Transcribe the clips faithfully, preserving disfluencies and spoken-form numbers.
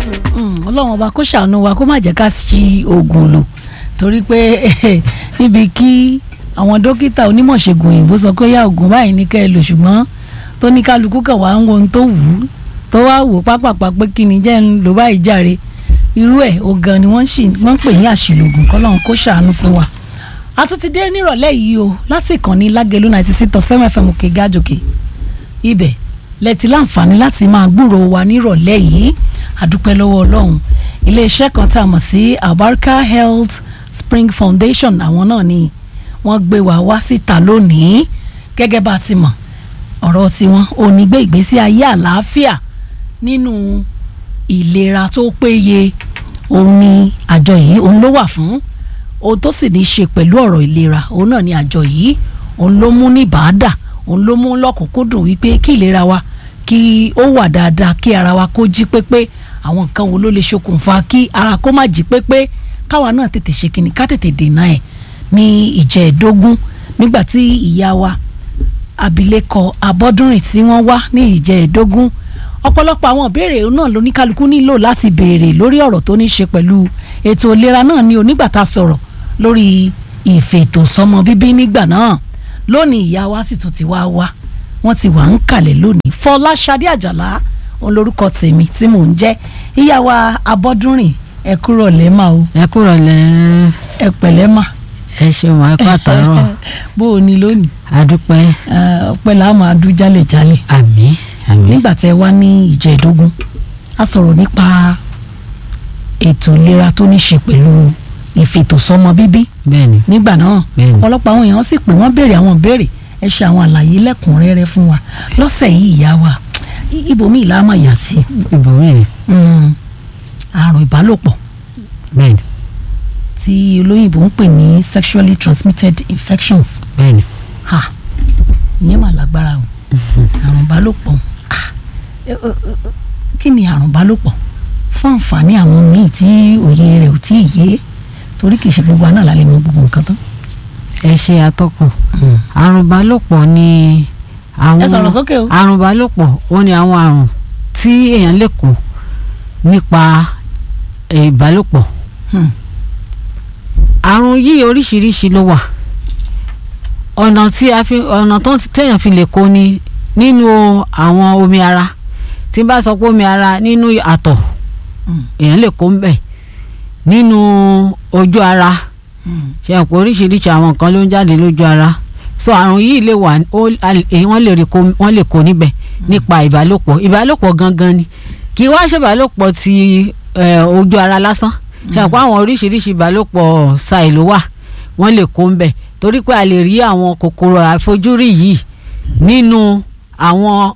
ọlọ́run ọba kó ṣàánú wa kó má jẹ́ ká ṣi oògùn lò torí pé níbi kí àwọn dókítà onímọ̀ṣègùn òyìnbó sọ pé yá oògùn báyìí ní kẹ́ ẹ lò ṣùgbọ́n tó ní kálukú kàn wá ń wo ohun tó wù ú tó wá wò pápápá pé kí ni jẹ́ ń lò báyìí jàre irú ẹ̀ ogan ni wọ́n ń pè ní àṣìlògùn kọ́lọ́run kó ṣàánú fún wa. a tún ti dé nírọ̀lẹ́ yìí o láti ìkànnì Lágelú ninety six point seven F M òkè gájòkè ibẹ̀ lẹ́tí láǹfààní láti máa gbúròó wa nírọ̀lẹ́ yìí àdúpẹ́ lọ́wọ́ ọlọ́run iléeṣẹ́ kan tá a mọ̀ sí Albarka Health Spring Foundation àwọn náà ni wọ́n gbé wa wá síta lónìí gẹ́gẹ́ bá a ti mọ̀ ọ̀rọ̀ tiwọn ò ní gbé ìgbésí ayé àlàáfíà nínú ìlera tó péye òun ni àjọ yìí òun ló wà fún ohun tó sì ní í ṣe pẹ̀lú ọ̀rọ̀ ìlera òun náà ni àjọ yìí òun ló mú ní bàádà òun ló mú lọ́kùnkúndùn wípé kí ìlera wa kí ó wà dáadáa kí ara wa kó jí pépé àwọn nǹkan wo ló lè ṣokùnfà kí ara kó má jí pépé káwa náà tètè ṣe kíni ká tètè dènà ẹ̀ ní ìjẹ́ẹ̀dógún nígbà tí ìyá wa abilékọ Abọ́dúnrìn tí wọ́n wá ní ìjẹ́ẹ̀dógún ọ̀pọ̀lọpọ̀ àwọn ìbéèrè náà lóníkálukú nílò láti béèrè lórí ọ̀rọ̀ tó ní ṣe pẹ̀lú ètò ìlera náà ní onígbàtà sọ̀rọ̀ lórí ìfètòsọ́mọ bíbí nígbà náà lónìí ìyá wa sì tún ti wá wá wọ́n ti wà ń kalẹ̀ lónìí Fọláṣadé Àjàlá òun lórúkọ tèmi tí mò ń jẹ́ ìyá wa Abọ́dúnrìn ẹ kúrò lẹ́mà o. ẹ kúrò lẹ́. ẹ pẹ̀lẹ́ mà. ẹ ṣeun ẹ kú àtàrọ. bó o ní lónìí. adúpẹ́. ọpẹ́ làá máa dún jálẹ̀jálẹ̀. àmín àmín. nígbà tẹ wá ní ìjẹ́ẹ̀dógún a sọ̀rọ̀ nípa ètò ìlera tó ní ṣe pẹ̀lú ìfètòsọ́mọ bíbí. bẹ́ẹ̀ni. nígbà náà bẹ́ẹ̀ni. ọ̀pọ̀lọpọ̀ àwọn èèyàn sì pé wọ́n béèrè àwọn ìbéèrè ẹ ṣe àwọn àlàyé lẹ́kùnrẹ́rẹ́ fún wa lọ́sẹ̀ yìí ìyá wa ibòmíì la máa yà sí. ibòmíì. àrùn ìbálòpọ̀. bẹ́ẹ̀ni. tí olóyìnbó ń pè ní sexually transmitted infections. bẹ́ẹ̀ni. ha ìyẹn mà lágbára o àrùn ìbálòpọ̀ kí ni àrùn ìbálòpọ̀ fún àǹfààní àwọn míì tí òye rẹ̀ ò tí ì yé torí kì í ṣe gbogbo àná la lè mọ gbogbo nǹkan tán. ẹ ṣe àtọkùn àrùn ìbálòpọ̀ ni àwọn ẹ sọ̀rọ̀ sókè o. àrùn ìbálòpọ̀ ó ní àwọn àrùn tí èèyàn lè kó nípa ìbálòpọ̀ àrùn yìí oríṣiríṣi ló wà ọ̀nà tí a fi ọ̀nà tó téèyàn fi lè kó ni nínú àwọn omi ara tí n bá sọ pé omi ara nínú àtọ̀ èèyàn lè kó ń bẹ̀ nínú ojú ara ṣe àpò oríṣiríṣi àwọn nǹkan ló ń jáde lójú ara so àrùn yìí lè wà wọ́n lè rí kó wọ́n lè kó níbẹ̀ nípa ìbálòpọ̀ ìbálòpọ̀ gangan ni kì í wá ṣe ìbálòpọ̀ ti ojú ara lásán ṣe àpò àwọn oríṣiríṣi ìbálòpọ̀ ṣáì ló wà wọ́n lè kó ń bẹ̀ torí pé a lè rí àwọn kòkòrò àfojúrí yìí nínú àwọn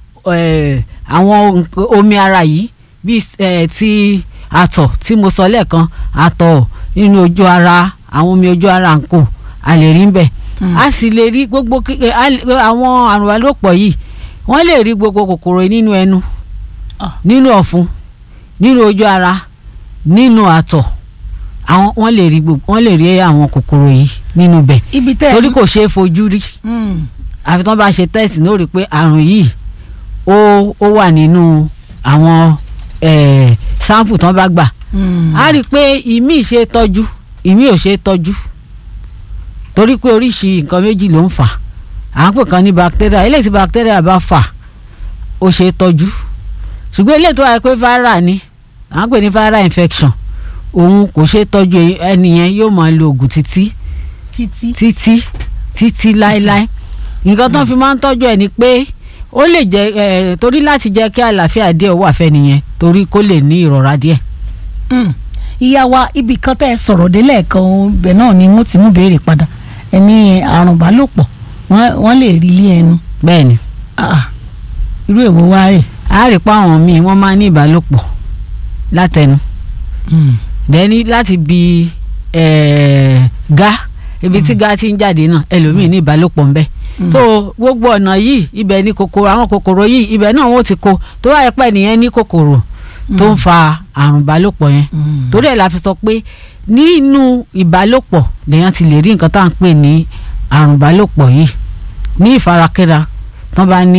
àwọn omi ara yìí bíi ti àtọ̀ tí mo sọ lẹ́ẹ̀kan àtọ̀ nínú ojú ara àwọn omi ojú ara ńkò a lè rí ń bẹ̀ a sì lè rí gbogbo àwọn àrùn ìbálòpọ̀ yìí wọ́n lè rí gbogbo kòkòrò nínú ẹnu nínú ọ̀fun nínú ojú ara nínú àtọ̀ àwọn wọ́n lè rí gbogbo wọ́n lè rí àwọn kòkòrò yìí nínú bẹ̀ torí kò ṣeé fojú rí àfi tí wọ́n bá ṣe tẹ́sì ní ó rí pé àrùn yìí ó ó wà nínú àwọn sáǹpù tí wọ́n bá gbà á rí i pé ìmí ṣe tọ́jú ìmí ò ṣe tọ́jú torí pé oríṣi nǹkan méjì ló ń fà à ń pè kan ní bacteria eléyìí tí bacteria bá fà ó ṣe tọ́jú ṣùgbọ́n eléyìí tó wáyé pé viral ni à ń pè ní viral infection òun kò ṣe tọ́jú ẹnìyẹn yóò máa lo oògùn títí títí títí títí láéláé nǹkan tó ń fi máa ń tọ́jú ẹ̀ ni pé ó lè jẹ́ ẹ̀ torí láti jẹ́ kí àlàáfíà díẹ̀ wà fẹ́ nìyẹn torí kó lè ní ìrọ̀rá díẹ̀. ìyá wa ibì kan tẹ́ ẹ sọ̀rọ̀ dé lẹ́ẹ̀kan ibẹ̀ náà ni wọ́n ti mú béèrè padà ẹni àrùn ìbálòpọ̀ wọ́n lè rí ilé ẹnu. bẹ́ẹ̀ni. irú èwo wá rè. a rí pa àwọn míì wọ́n máa ní ìbálòpọ̀ látẹnu dẹ́ni láti bi ga ibi tí ga ti ń jáde náà ẹlòmíì ní ìbálòpọ̀ ńbẹ so gbogbo ọ̀nà yìí ibẹ̀ ní kòkòrò àwọn kòkòrò yìí ibẹ̀ náà wọ́n ti kó tó wáyé pẹ́ nìyẹn ní kòkòrò tó ń fa àrùn ìbálòpọ̀ yẹn torí ẹ̀ la fi sọ pé nínú ìbálòpọ̀ lèèyàn ti lè rí nǹkan tá à ń pè ní àrùn ìbálòpọ̀ yìí ní ìfarakínra tán bá ní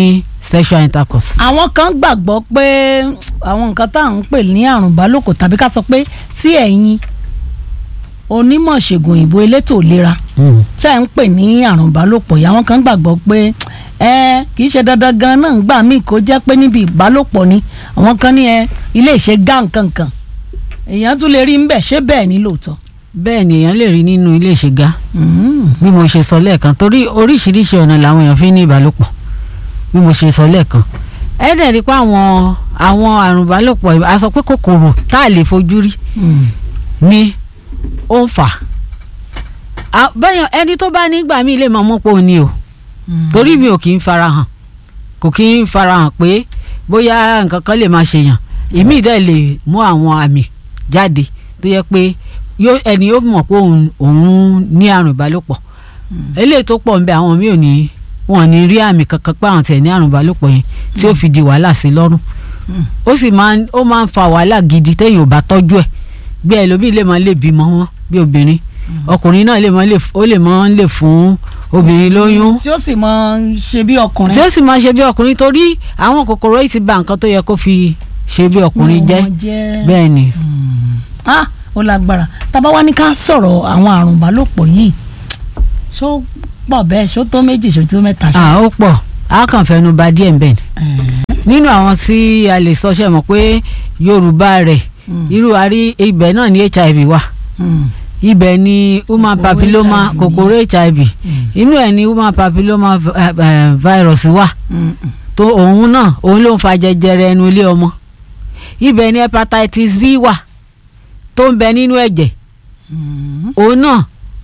sexual intercourse. àwọn kan gbàgbọ́ pé àwọn nǹkan tá à ń pè ní àrùn ìbálòpọ̀ tàbí ká sọ pé tí ẹ̀yin onímọ̀ ṣègùn òyìnbó elétò ìlera tẹ́ ẹ̀ ń pè ní àrùn ìbálòpọ̀ yìí àwọn kan gbàgbọ́ pé ẹ kì í ṣe dandan gan náà gbà míì kó jẹ́ pé níbi ìbálòpọ̀ ni àwọn kan ní ẹ ilé ìṣe gá nǹkan kan èèyàn tún lè rí ń bẹ̀ ṣé bẹ́ẹ̀ ni lóòótọ́. bẹ́ẹ̀ ni èèyàn lè rí nínú ilé ìṣègá bí mo ṣe sọ lẹ́ẹ̀kan torí oríṣiríṣi ọ̀nà làwọn èèyàn fi ní ìbálòpọ̀ bí mo ṣe sọ lẹ́ẹ̀kan ẹ dẹ̀ rí pé àwọn àwọn àrùn ìbálòpọ̀ a sọ pé kòkòrò tá a lè fojú rí ni ó ń fà á bẹ́ẹ̀ ẹni tó bá nígbà míì lè mọ̀ mọ́ pé ó ní o torí mi ò kì í farahàn kò kì í farahàn pé bóyá nǹkan kan lè máa ṣèyàn èmi dẹ̀ lè mú àwọn àmì jáde tó yẹ pé ẹni yóò mọ̀ pé òun ní àrùn ìbálòpọ̀ eléyìí tó pọ̀ ń bẹ àwọn mi ò ní wọn ní rí àmì kankan pé àwọn tẹ̀ ní àrùn ìbálòpọ̀ yẹn tí ó fi di wàhálà sí lọ́rùn ó sì máa ó máa ń fa wàhálà gidi téèyàn ò bá tọ́jú ẹ̀ bí ẹlòmíì lè máa lè bímọ wọn bí obìnrin ọkùnrin náà lè máa lè ó lè máa lè fún obìnrin lóyún tí ó sì máa ṣe bí ọkùnrin tí ó sì máa ṣe bí ọkùnrin torí àwọn kòkòrò yìí ti bà nǹkan tó yẹ kó fi ṣe bí ọkùnrin jẹ́ bẹ́ẹ̀ ni. ah ó lágbára tábà wá ní ká sọ̀rọ̀ àwọn àrùn ìbálòpọ̀ yìí ṣó pọ̀ bẹ́ẹ̀ ṣó tó méjì ṣó tó mẹ́ta ṣe. ah ó pọ̀ a kàn fẹnu bà díẹ̀ ń bẹ̀ ni nínú àwọn tí a lè sọ ṣe mọ̀ pé Yorùbá rẹ̀ irú àrí ibẹ̀ náà ni H I V wà ibẹ̀ ni human papilloma kòkòrò H I V inú ẹ̀ ni human papilloma virus wà tó òun náà òun ló ń fa jẹjẹrẹ ẹnu ilé ọmọ ibẹ̀ ni hepatitis B wà tó ń bẹ nínú ẹ̀jẹ̀ òun náà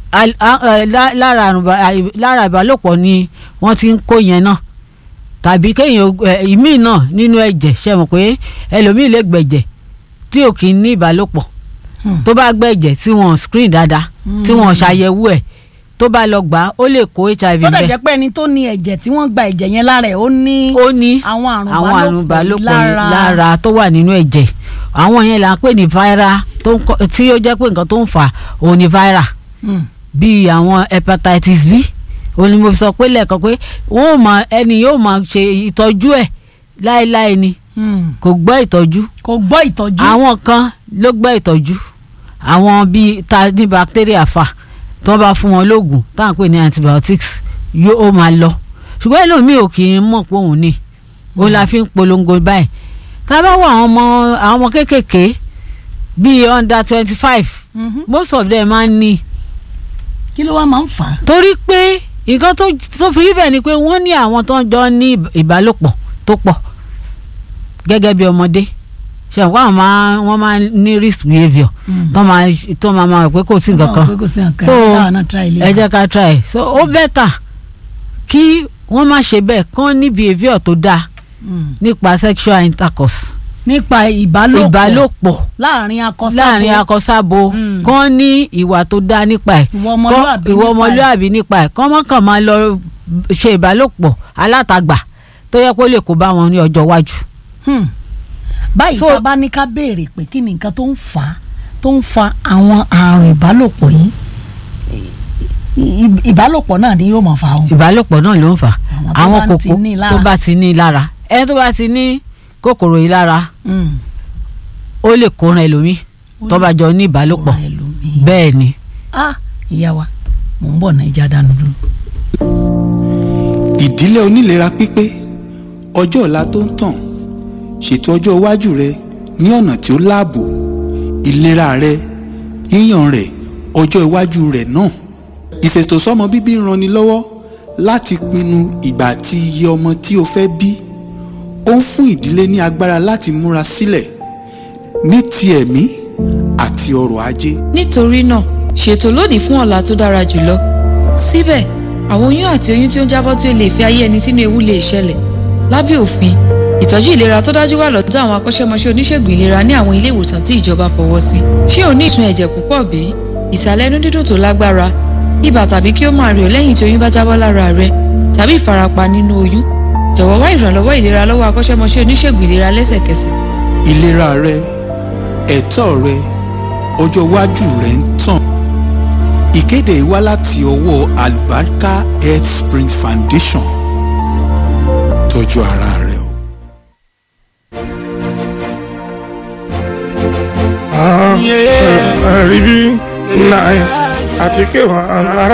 lára ìbálòpọ̀ ni wọ́n ti ń kó yẹn náà tàbí kéèyàn ìmíì náà nínú ẹ̀jẹ̀ ṣe mọ̀ pé ẹlòmíì lè gbẹ̀jẹ̀ tí ò kì í ní ìbálòpọ̀ tó bá gbẹ̀jẹ̀ tí wọ́n screen dáadáa tí wọ́n ṣàyẹ̀wò ẹ̀ tó bá lọ gbà ó lè kó H I V bẹ́ẹ̀. tó dẹ̀ jẹ́ pé ẹni tó ní ẹ̀jẹ̀ tí wọ́n gba ẹ̀jẹ̀ yẹn lára ẹ̀ ó ní ó ní àwọn àrùn ìbálòpọ̀ lára tó wà nínú ẹ̀jẹ̀ àwọn yẹn là ń pè ní viral tí ó jẹ́ pé nǹkan tó ń fà òun ni viral bíi àwọn hepatitis B òun ni mo sọ pé lẹ́ẹ̀kan pé wọ́n máa ẹni yóò máa ṣe ìtọ́jú ẹ̀ láéláé ni kò gbọ́ ìtọ́jú kò gbọ́ ìtọ́jú àwọn kan ló gbọ́ ìtọ́jú àwọn bíi ta ní bacteria fà tó bá fún wọn lóògùn tá à ń pè ní antibiotics yóò ó máa lọ ṣùgbọ́n ẹlòmíì ò kì í mọ̀ pé òun ní òun la fi ń polongo báyìí tá a bá wọ àwọn ọmọ àwọn ọmọ kéékèèké bíi under twenty five most of them máa ń ní. kí ló wá máa ń fà á. torí pé nǹkan tó tó fi rí bẹ́ẹ̀ ni pé wọ́n ní àwọn tó ń jọ ní ìbálòpọ̀ tó pọ̀ gẹ́gẹ́ bí ọmọdé ṣe àwọn máa wọ́n máa ní risk behaviour tó máa tó máa máa pé kò sí nǹkan kan so ẹ jẹ́ ká try so ó bẹ́tà kí wọ́n má ṣe bẹ́ẹ̀ kán ní behaviour tó dáa nípa sexual intercourse nípa ìbálòpọ̀ ìbálòpọ̀ láàrin akọsábo láàrin akọsábo kán ní ìwà tó dáa nípa ẹ̀ ìwọ ọmọlúàbí nípa ẹ̀ kán mọ́kàn máa lọ ṣe ìbálòpọ̀ alátagbà tó yẹ kó lè kó bá wọn ní ọjọ́ iwájú. báyìí tá a bá ní ká béèrè pé kí ni nǹkan tó ń fà á tó ń fa àwọn àrùn ìbálòpọ̀ yìí ìbálòpọ̀ náà ni yóò máa fà á. ìbálòpọ̀ náà ló ń fà àwọn kòkó tó bá ti ní lára ẹni tó bá ti ní kòkòrò yìí lára ó lè kó ran ẹlòmíì tó bá jọ ní ìbálòpọ̀ bẹ́ẹ̀ ni. ah ìyá wa mò ń bọ̀ náà ìjà dànù dúró. ìdílé onílera pípé ọjọ́ ọ̀la tó ń tàn ṣètò ọjọ́ iwájú rẹ ní ọ̀nà tí ó láàbò ìlera rẹ yíyàn rẹ ọjọ́ iwájú rẹ náà ìfètòsọ́mọ bíbí ń ranni lọ́wọ́ láti pinnu ìgbà àti iye ọmọ tí o fẹ́ bí ó ń fún ìdílé ní agbára láti múra sílẹ̀ ní ti ẹ̀mí àti ọrọ̀ ajé. nítorí náà ṣètò lónìí fún ọ̀la tó dára jùlọ síbẹ̀ àwọn oyún àti oyún tí ó ń jábọ́ tí ó lè fi ayé ẹni sínú ewu lè ṣẹlẹ̀ lábẹ́ òfin ìtọ́jú ìlera tó dájú wà lọ́dọ̀ àwọn akọ́ṣẹ́mọṣẹ́ oníṣègùn ìlera ní àwọn ilé ìwòsàn tí ìjọba fọwọ́ sí. ṣé o ní ìsun ẹ̀jẹ̀ púpọ̀ bí ìsàlẹ̀ inú dídùn tó lágbára ibà tàbí kí ó máa rẹ̀ ọ́ lẹ́yìn tí oyún bá jábọ́ lára rẹ tàbí ìfarapa nínú oyún jọ̀wọ́ wá ìrànlọ́wọ́ ìlera lọ́wọ́ akọ́ṣẹ́mọṣẹ́ oníṣègùn ìlera lẹ́sẹ̀kẹsẹ̀. ìlera rẹ ẹ̀tọ́ rẹ ọjọ́ iwájú rẹ ń tàn. ìkéde yìí wá láti ọwọ́ Albarka Health Spring Foundation tọ́jú ara rẹ o. rí bí nice àti kéwàá ara.